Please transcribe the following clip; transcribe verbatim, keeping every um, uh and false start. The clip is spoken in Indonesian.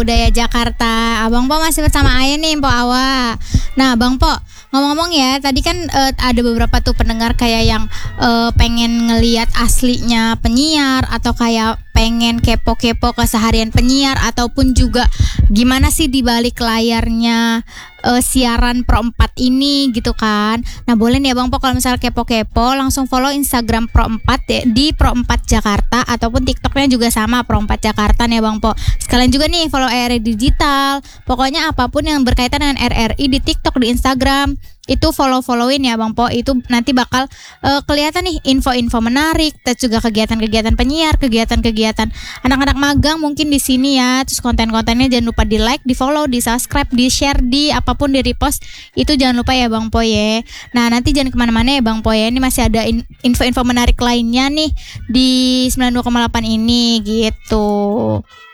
Budaya Jakarta. Abang Po masih bersama Aya nih, Po Awa. Nah, Bang Po, ngomong-ngomong ya, tadi kan uh, ada beberapa tuh pendengar kayak yang uh, pengen ngelihat aslinya penyiar atau kayak pengen kepo-kepo keseharian penyiar ataupun juga gimana sih di balik layarnya uh, siaran Pro empat ini gitu kan. Nah, boleh nih ya Bang Po kalau misalnya kepo-kepo langsung follow Instagram Pro empat ya, di Pro empat Jakarta ataupun TikToknya juga sama Pro empat Jakarta nih ya Bang Po. Sekalian juga nih follow R R I Digital. Pokoknya apapun yang berkaitan dengan R R I di TikTok, di Instagram, itu follow-followin ya Bang Po. Itu nanti bakal uh, kelihatan nih info-info menarik, terus juga kegiatan-kegiatan penyiar, kegiatan-kegiatan anak-anak magang mungkin di sini ya. Terus konten-kontennya jangan lupa di-like, di-follow, di-subscribe, di-share, di apapun di-repost. Itu jangan lupa ya Bang Po ya. Nah, nanti jangan kemana-mana ya Bang Po ya. Ini masih ada in- info-info menarik lainnya nih di sembilan puluh dua koma delapan ini gitu.